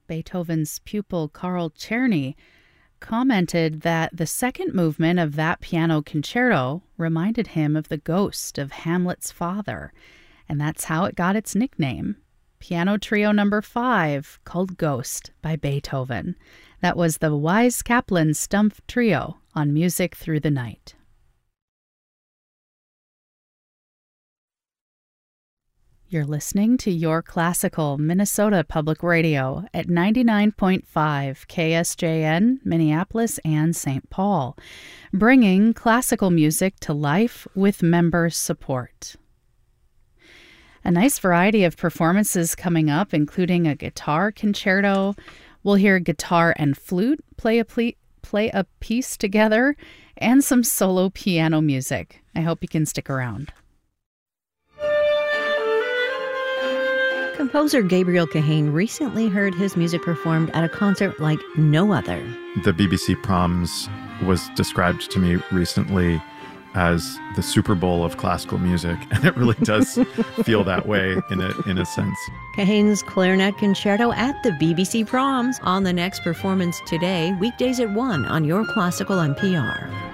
Beethoven's pupil Carl Czerny commented that the second movement of that piano concerto reminded him of the ghost of Hamlet's father, and that's how it got its nickname. Piano Trio No. 5, called Ghost by Beethoven. That was the Wise Kaplan Stumpf Trio on Music Through the Night. You're listening to Your Classical Minnesota Public Radio at 99.5 KSJN, Minneapolis and St. Paul, bringing classical music to life with member support. A nice variety of performances coming up, including a guitar concerto. We'll hear guitar and flute play a piece together, and some solo piano music. I hope you can stick around. Composer Gabriel Kahane recently heard his music performed at a concert like no other. The BBC Proms was described to me recently as the Super Bowl of classical music, and it really does feel that way in a sense. Kahane's clarinet concerto at the BBC Proms on the next performance today, weekdays at 1 on Your Classical NPR.